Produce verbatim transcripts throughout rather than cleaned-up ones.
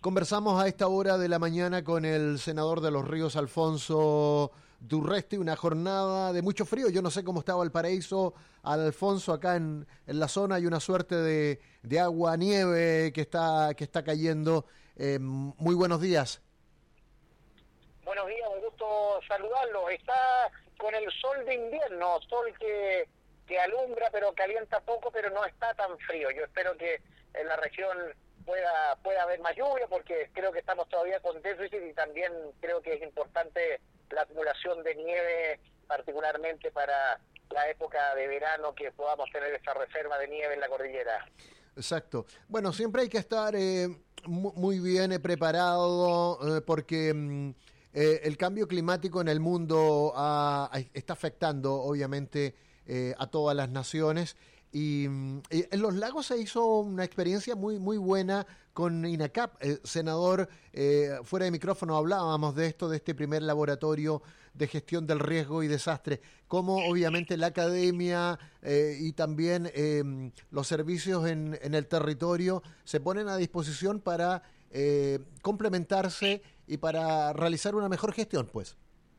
Conversamos a esta hora de la mañana con el senador de Los Ríos, Alfonso Durresti, una jornada de mucho frío. Yo no sé cómo está Valparaíso, Alfonso, acá en, en la zona hay una suerte de, de agua, nieve que está, que está cayendo. Eh, muy buenos días. Buenos días, un gusto saludarlo. Está con el sol de invierno, sol que, que alumbra pero calienta poco, pero no está tan frío. Yo espero que en la región pueda pueda haber más lluvia, porque creo que estamos todavía con déficit, y también creo que es importante la acumulación de nieve, particularmente para la época de verano, que podamos tener esa reserva de nieve en la cordillera. Exacto. Bueno, siempre hay que estar eh, muy bien eh, preparado, eh, porque mm, eh, el cambio climático en el mundo ah, está afectando, obviamente, eh, a todas las naciones. Y, y en los lagos se hizo una experiencia muy muy buena con INACAP. Eh, senador, eh, fuera de micrófono hablábamos de esto, de este primer laboratorio de gestión del riesgo y desastre, cómo obviamente la academia eh, y también eh, los servicios en, en el territorio se ponen a disposición para eh, complementarse y para realizar una mejor gestión, pues.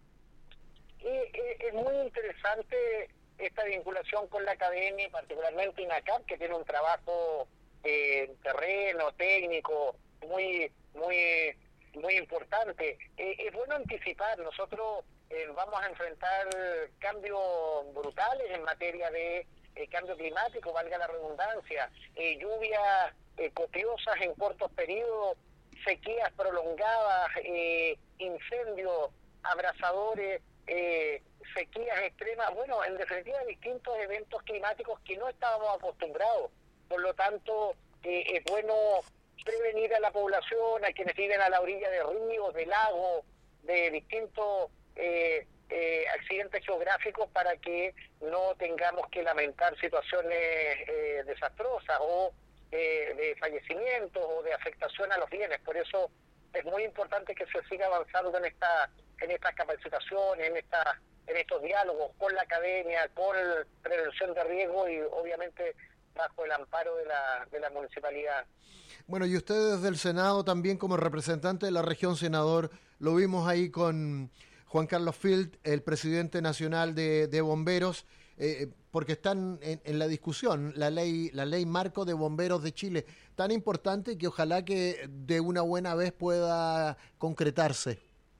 Y, y, es muy interesante esta vinculación con la academia, particularmente INACAP, que tiene un trabajo eh, en terreno, técnico, muy muy muy importante. Eh, es bueno anticipar, nosotros eh, vamos a enfrentar cambios brutales en materia de eh, cambio climático, valga la redundancia, eh, lluvias eh, copiosas en cortos periodos, sequías prolongadas, eh, incendios abrasadores, eh, sequías extremas, bueno, en definitiva distintos eventos climáticos que no estábamos acostumbrados. Por lo tanto, eh, es bueno prevenir a la población, a quienes viven a la orilla de ríos, de lagos, de distintos eh, eh, accidentes geográficos, para que no tengamos que lamentar situaciones eh, desastrosas o eh, de fallecimientos o de afectación a los bienes. Por eso es muy importante que se siga avanzando en esta en estas capacitaciones, en esta en estos diálogos con la academia, con prevención de riesgo, y obviamente bajo el amparo de la de la municipalidad. Bueno, y usted desde el Senado también, como representante de la región, senador, lo vimos ahí con Juan Carlos Filt, el presidente nacional de, de bomberos, eh, porque están en, en la discusión la ley la ley marco de bomberos de Chile, tan importante que ojalá que de una buena vez pueda concretarse.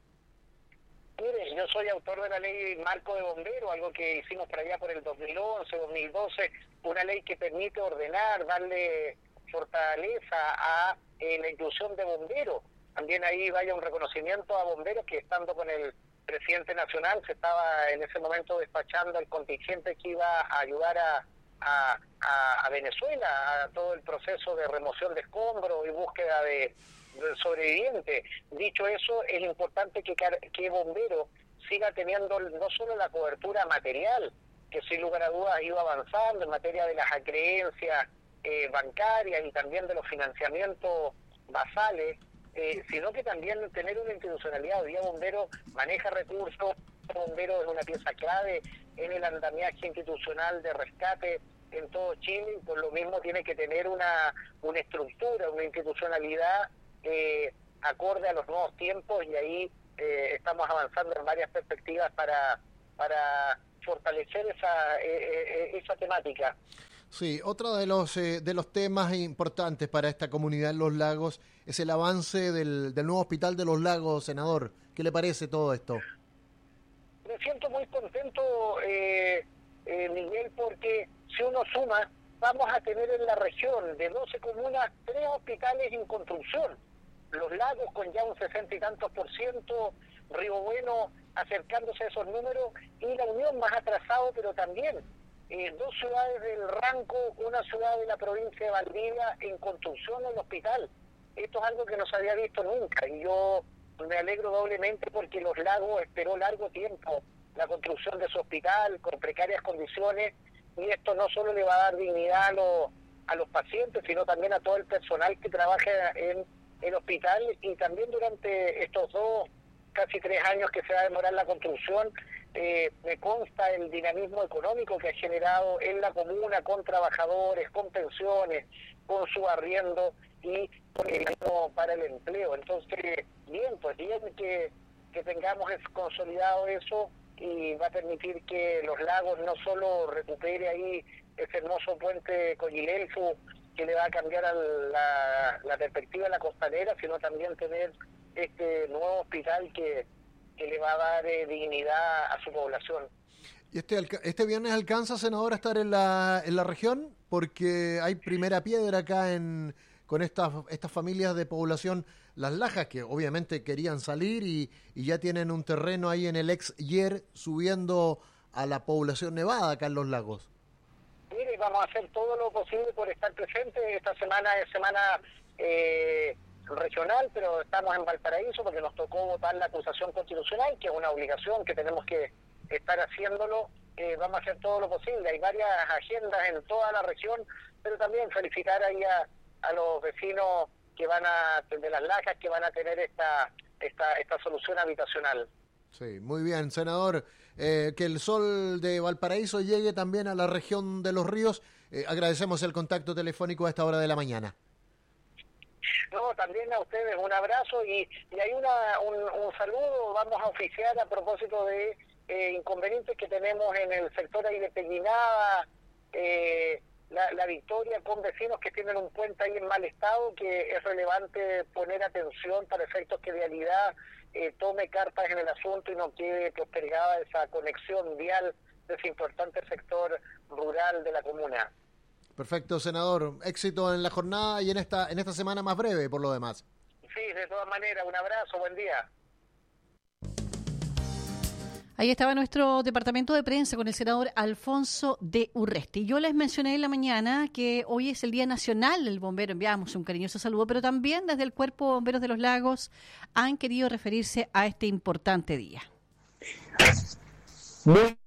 Mire, yo soy autor de la ley marco de bomberos, algo que hicimos por allá por el dos mil once, dos mil doce, una ley que permite ordenar, darle fortaleza a eh, la inclusión de bomberos. También ahí vaya un reconocimiento a bomberos, que estando con el presidente nacional se estaba en ese momento despachando el contingente que iba a ayudar a, a, a, a Venezuela, a todo el proceso de remoción de escombros y búsqueda de sobreviviente. Dicho eso, es importante que, que Bombero siga teniendo no solo la cobertura material, que sin lugar a dudas iba avanzando en materia de las acreencias eh, bancarias y también de los financiamientos basales, eh, sino que también tener una institucionalidad. Hoy día Bombero maneja recursos, Bombero es una pieza clave en el andamiaje institucional de rescate en todo Chile, y por lo mismo tiene que tener una, una estructura, una institucionalidad Eh, acorde a los nuevos tiempos, y ahí eh, estamos avanzando en varias perspectivas para para fortalecer esa eh, esa temática. Sí, otro de los eh, de los temas importantes para esta comunidad en Los Lagos es el avance del, del nuevo hospital de Los Lagos, senador. ¿Qué le parece todo esto? Me siento muy contento, eh, eh, Miguel, porque si uno suma, vamos a tener en la región de doce comunas tres hospitales en construcción. Los Lagos con ya un sesenta y tantos por ciento, Río Bueno acercándose a esos números, y La Unión más atrasado, pero también eh, dos ciudades del Ranco, una ciudad de la provincia de Valdivia en construcción del hospital. Esto es algo que no se había visto nunca, y yo me alegro doblemente porque Los Lagos esperó largo tiempo la construcción de su hospital con precarias condiciones, y esto no solo le va a dar dignidad a los, a los pacientes, sino también a todo el personal que trabaja en el hospital. Y también durante estos dos, casi tres años que se va a demorar la construcción, eh, me consta el dinamismo económico que ha generado en la comuna, con trabajadores, con pensiones, con su arriendo, y para el empleo. Entonces, bien, pues bien que, que tengamos consolidado eso, y va a permitir que Los Lagos no solo recupere ahí ese hermoso puente Coyilelfu, que le va a cambiar a la, la perspectiva de la costanera, sino también tener este nuevo hospital que, que le va a dar eh, dignidad a su población. ¿Y este, este viernes alcanza, senador, a estar en la, en la región? Porque hay primera piedra acá en con estas estas familias de población Las Lajas, que obviamente querían salir y, y ya tienen un terreno ahí en el ex Yer subiendo a la población nevada acá en Los Lagos. Mire, vamos a hacer todo lo posible por estar presentes. Esta semana es semana eh, regional, pero estamos en Valparaíso porque nos tocó votar la acusación constitucional, que es una obligación que tenemos que estar haciéndolo. Eh, vamos a hacer todo lo posible. Hay varias agendas en toda la región, pero también felicitar ahí a, a los vecinos que van a de Las Lajas, que van a tener esta esta esta solución habitacional. Sí, muy bien, senador. Eh, que el sol de Valparaíso llegue también a la región de Los Ríos. Eh, agradecemos el contacto telefónico a esta hora de la mañana. No, también a ustedes un abrazo y, y hay una un, un saludo. Vamos a oficiar a propósito de eh, inconvenientes que tenemos en el sector ahí de Peñinada, eh, la, la Victoria, con vecinos que tienen un puente ahí en mal estado, que es relevante poner atención para efectos que Vialidad eh, tome cartas en el asunto y no quede postergada esa conexión vial de ese importante sector rural de la comuna. Perfecto, senador. Éxito en la jornada y en esta en esta semana más breve, por lo demás. Sí, de todas maneras, un abrazo, buen día. Ahí estaba nuestro departamento de prensa con el senador Alfonso de Urresti. Yo les mencioné en la mañana que hoy es el Día Nacional del Bombero. Enviamos un cariñoso saludo, pero también desde el Cuerpo de Bomberos de Los Lagos han querido referirse a este importante día. Muy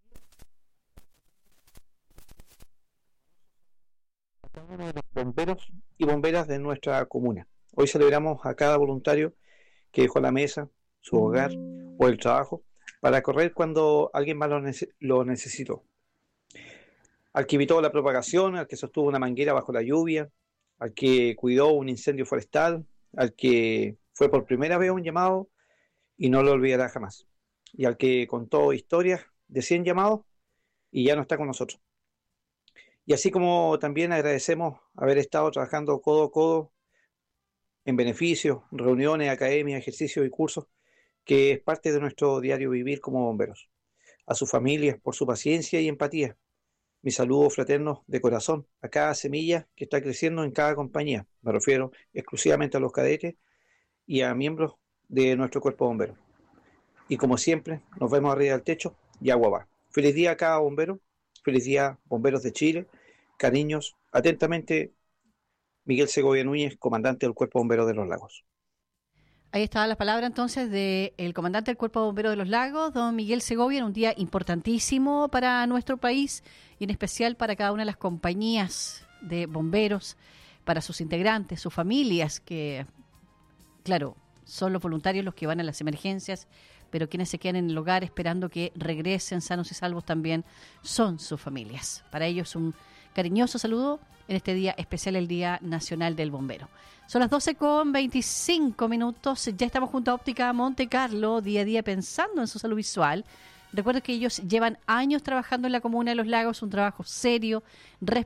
uno de los bomberos y bomberas de nuestra comuna. Hoy celebramos a cada voluntario que dejó la mesa, su hogar o el trabajo para correr cuando alguien más lo, nece- lo necesitó. Al que evitó la propagación, al que sostuvo una manguera bajo la lluvia, al que cuidó un incendio forestal, al que fue por primera vez a un llamado y no lo olvidará jamás, y al que contó historias de cien llamados y ya no está con nosotros. Y así como también agradecemos haber estado trabajando codo a codo en beneficios, reuniones, academias, ejercicios y cursos, que es parte de nuestro diario vivir como bomberos. A sus familias por su paciencia y empatía. Mi saludo fraterno de corazón a cada semilla que está creciendo en cada compañía. Me refiero exclusivamente a los cadetes y a miembros de nuestro cuerpo de bomberos. Y como siempre, nos vemos arriba del techo y agua va. Feliz día a cada bombero. Feliz día, bomberos de Chile. Cariños, atentamente, Miguel Segovia Núñez, comandante del Cuerpo de Bomberos de Los Lagos. Ahí estaba la palabra entonces del comandante del Cuerpo de Bomberos de Los Lagos, don Miguel Segovia, en un día importantísimo para nuestro país y en especial para cada una de las compañías de bomberos, para sus integrantes, sus familias, que, claro, son los voluntarios los que van a las emergencias, pero quienes se quedan en el hogar esperando que regresen sanos y salvos también son sus familias. Para ellos un cariñoso saludo en este día especial, el Día Nacional del Bombero. Son las doce con veinticinco minutos, ya estamos junto a Óptica Monte Carlo, día a día pensando en su salud visual. Recuerden que ellos llevan años trabajando en la comuna de Los Lagos, un trabajo serio, responsable.